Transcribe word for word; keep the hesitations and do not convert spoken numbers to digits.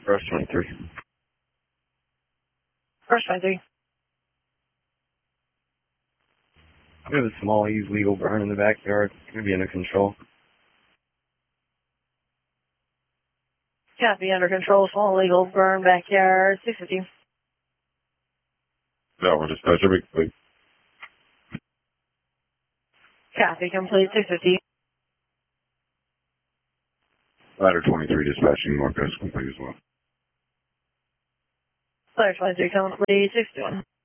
First twenty-three. First twenty-three. We have a small, easy legal burn in the backyard. It's going to be under control. Copy, under control, small legal burn, backyard, six fifty. That one, dispatcher, be complete. Copy, complete, six fifty. Ladder twenty-three, dispatching Northwest, complete as well. Ladder twenty-three, complete, six fifty-one.